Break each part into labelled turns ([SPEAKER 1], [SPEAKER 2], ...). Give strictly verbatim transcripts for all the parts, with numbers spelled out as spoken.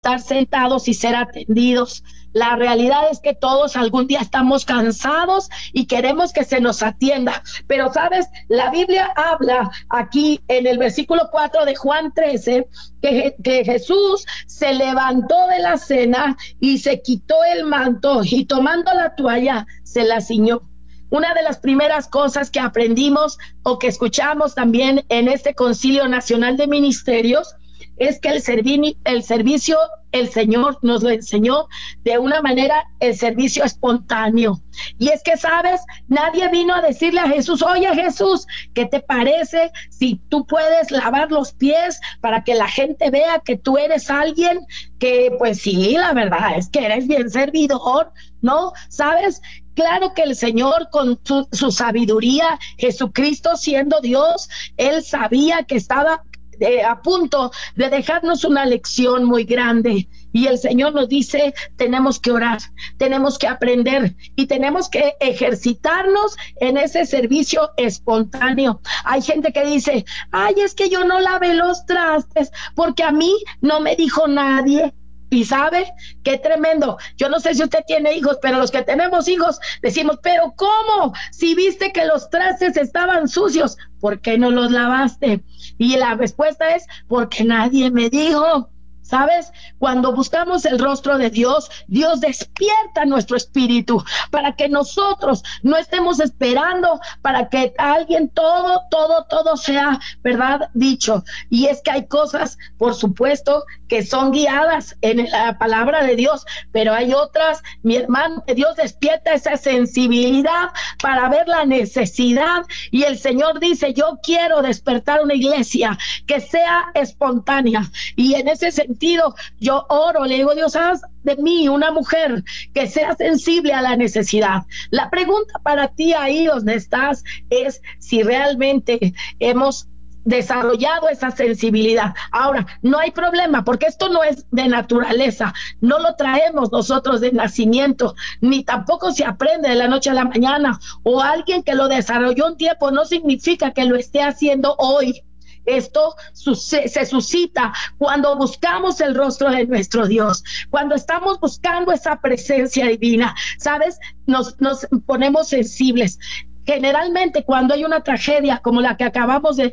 [SPEAKER 1] estar sentados y ser atendidos. La realidad es que todos algún día estamos cansados y queremos que se nos atienda. Pero, ¿sabes? La Biblia habla aquí en el versículo cuatro de Juan trece que, que Jesús se levantó de la cena y se quitó el manto y tomando la toalla se la ciñó. Una de las primeras cosas que aprendimos o que escuchamos también en este Concilio Nacional de Ministerios es que el, servi- el servicio, el Señor nos lo enseñó de una manera, el servicio espontáneo. Y es que, ¿sabes? Nadie vino a decirle a Jesús, oye Jesús, ¿qué te parece si tú puedes lavar los pies para que la gente vea que tú eres alguien que, pues sí, la verdad es que eres bien servidor, ¿no? ¿Sabes? Claro que el Señor con su, su sabiduría, Jesucristo siendo Dios, Él sabía que estaba Eh, a punto de dejarnos una lección muy grande, y el Señor nos dice, tenemos que orar, tenemos que aprender y tenemos que ejercitarnos en ese servicio espontáneo. Hay gente que dice, ay, es que yo no lavé los trastes porque a mí no me dijo nadie. Y sabe, qué tremendo. Yo no sé si usted tiene hijos, pero los que tenemos hijos decimos, pero ¿cómo? Si viste que los trastes estaban sucios, ¿por qué no los lavaste? Y la respuesta es, porque nadie me dijo. ¿Sabes? Cuando buscamos el rostro de Dios, Dios despierta nuestro espíritu para que nosotros no estemos esperando para que alguien todo, todo, todo sea, ¿verdad? Dicho. Y es que hay cosas, por supuesto, que son guiadas en la palabra de Dios, pero hay otras, mi hermano, que Dios despierta esa sensibilidad para ver la necesidad. Y el Señor dice, yo quiero despertar una iglesia que sea espontánea. Y en ese sentido, yo oro, le digo, Dios, haz de mí una mujer que sea sensible a la necesidad. La pregunta para ti ahí donde estás es si realmente hemos desarrollado esa sensibilidad. Ahora, no hay problema, porque esto no es de naturaleza, no lo traemos nosotros de nacimiento, ni tampoco se aprende de la noche a la mañana, o alguien que lo desarrolló un tiempo no significa que lo esté haciendo hoy. Esto se suscita cuando buscamos el rostro de nuestro Dios, cuando estamos buscando esa presencia divina, ¿sabes? Nos, nos ponemos sensibles. Generalmente cuando hay una tragedia como la que acabamos de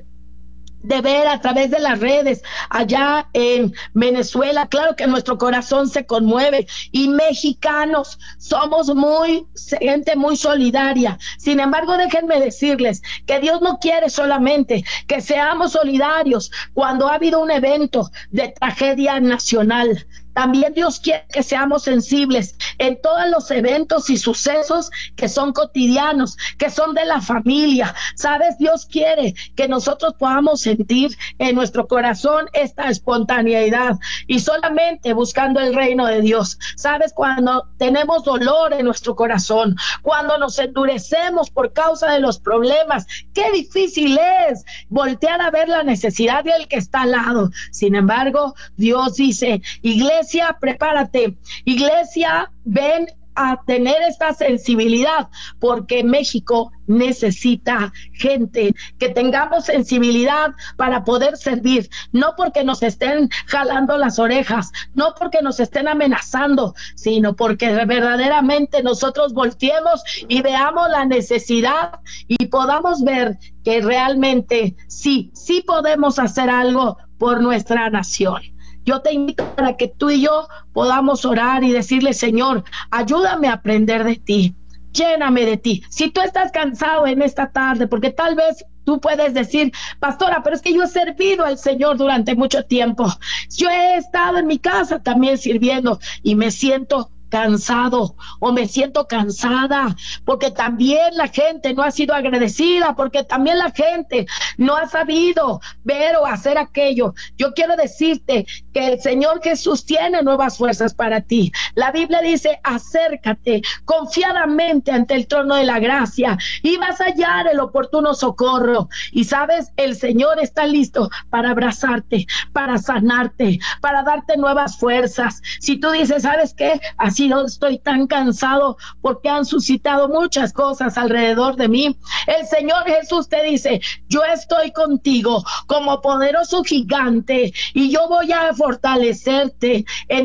[SPEAKER 1] de ver a través de las redes allá en Venezuela, claro que nuestro corazón se conmueve, y mexicanos somos muy gente muy solidaria. Sin embargo, déjenme decirles que Dios no quiere solamente que seamos solidarios cuando ha habido un evento de tragedia nacional. También Dios quiere que seamos sensibles en todos los eventos y sucesos que son cotidianos, que son de la familia. ¿Sabes? Dios quiere que nosotros podamos sentir en nuestro corazón esta espontaneidad y solamente buscando el reino de Dios. ¿Sabes? Cuando tenemos dolor en nuestro corazón, cuando nos endurecemos por causa de los problemas, qué difícil es voltear a ver la necesidad del que está al lado. Sin embargo, Dios dice, iglesia, Iglesia, prepárate. Iglesia, ven a tener esta sensibilidad, porque México necesita gente que tengamos sensibilidad para poder servir, no porque nos estén jalando las orejas, no porque nos estén amenazando, sino porque verdaderamente nosotros volteemos y veamos la necesidad y podamos ver que realmente sí, sí podemos hacer algo por nuestra nación. Yo te invito para que tú y yo podamos orar y decirle, Señor, ayúdame a aprender de ti, lléname de ti. Si tú estás cansado en esta tarde, porque tal vez tú puedes decir, pastora, pero es que yo he servido al Señor durante mucho tiempo. Yo he estado en mi casa también sirviendo y me siento cansado o me siento cansada, porque también la gente no ha sido agradecida, porque también la gente no ha sabido ver o hacer aquello. Yo quiero decirte que el Señor Jesús tiene nuevas fuerzas para ti. La Biblia dice, acércate confiadamente ante el trono de la gracia y vas a hallar el oportuno socorro. Y sabes, el Señor está listo para abrazarte, para sanarte, para darte nuevas fuerzas. Si tú dices, ¿sabes qué? Así no estoy tan cansado porque han suscitado muchas cosas alrededor de mí. El Señor Jesús te dice, yo estoy contigo como poderoso gigante y yo voy a fortalecerte en